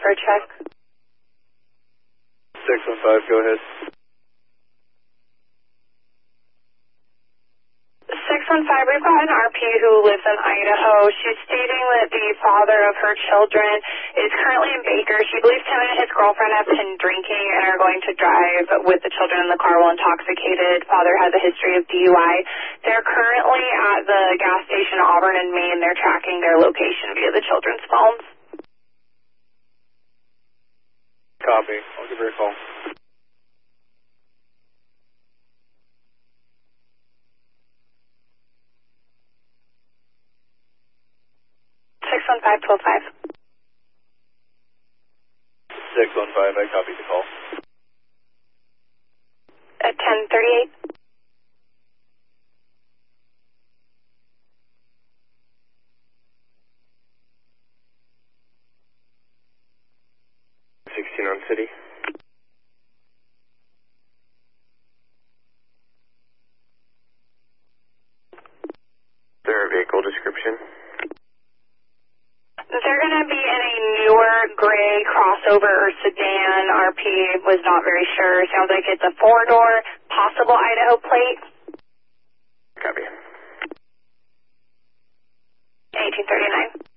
for a check. 615, go ahead. 615, we've got an RP who lives in Idaho. She's stating that the father of her children is currently in Baker. She believes him and his girlfriend have been drinking and are going to drive with the children in the car while intoxicated. Father has a history of DUI. They're currently at the gas station Auburn and Maine. They're tracking their location via the children's phones. Copy. I'll give her a call. Five 12-5. 615, I copied the call. At 10:38. On City. Is there a vehicle description? They're going to be in a newer gray crossover or sedan. RP was not very sure. Sounds like it's a 4-door, possible Idaho plate. Copy. 1839.